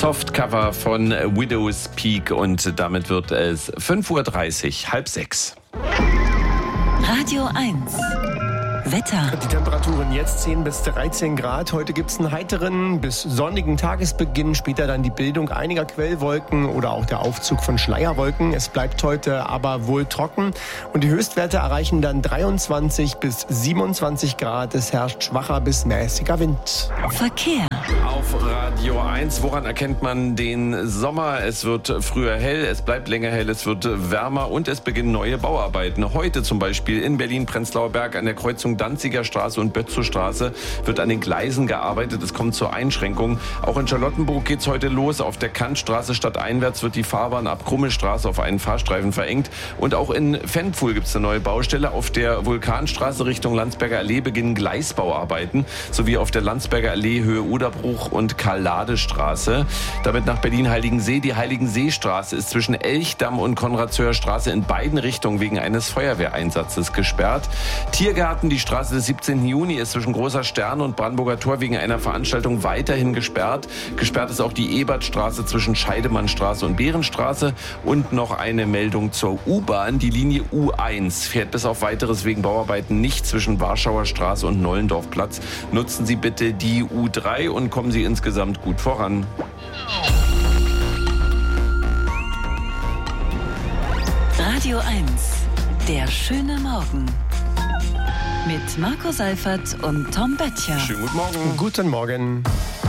Softcover von Widow's Peak und damit wird es 5:30 Uhr, 5:30. Radio 1. Wetter. Die Temperaturen jetzt 10 bis 13 Grad. Heute gibt es einen heiteren bis sonnigen Tagesbeginn. Später dann die Bildung einiger Quellwolken oder auch der Aufzug von Schleierwolken. Es bleibt heute aber wohl trocken. Und die Höchstwerte erreichen dann 23 bis 27 Grad. Es herrscht schwacher bis mäßiger Wind. Verkehr. Auf Radio 1, woran erkennt man den Sommer? Es wird früher hell, es bleibt länger hell, es wird wärmer und es beginnen neue Bauarbeiten. Heute zum Beispiel in Berlin-Prenzlauer Berg an der Kreuzung Danziger Straße und Bötzow Straße wird an den Gleisen gearbeitet. Es kommt zur Einschränkung. Auch in Charlottenburg geht es heute los. Auf der Kantstraße stadteinwärts wird die Fahrbahn ab Krummelstraße auf einen Fahrstreifen verengt. Und auch in Ventpfuhl gibt es eine neue Baustelle. Auf der Vulkanstraße Richtung Landsberger Allee beginnen Gleisbauarbeiten, sowie auf der Landsberger Allee Höhe Oderbruch und Karl-Lade-Straße. Damit nach Berlin-Heiligensee. Die Heiligenseestraße ist zwischen Elchdamm und Konrad-Zöhr Straße in beiden Richtungen wegen eines Feuerwehreinsatzes gesperrt. Tiergarten, die Straße des 17. Juni ist zwischen Großer Stern und Brandenburger Tor wegen einer Veranstaltung weiterhin gesperrt. Gesperrt ist auch die Ebertstraße zwischen Scheidemannstraße und Behrenstraße. Und noch eine Meldung zur U-Bahn. Die Linie U1 fährt bis auf Weiteres wegen Bauarbeiten nicht zwischen Warschauer Straße und Nollendorfplatz. Nutzen Sie bitte die U3 und kommen Sie insgesamt gut voran. Radio 1. Der schöne Morgen. Mit Marco Seifert und Tom Böttcher. Schönen guten Morgen. Guten Morgen.